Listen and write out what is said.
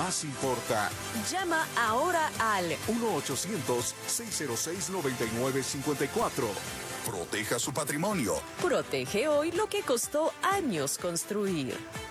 más importa. Llama ahora al 1-800-606-9954. Proteja su patrimonio. Protege hoy lo que costó años construir.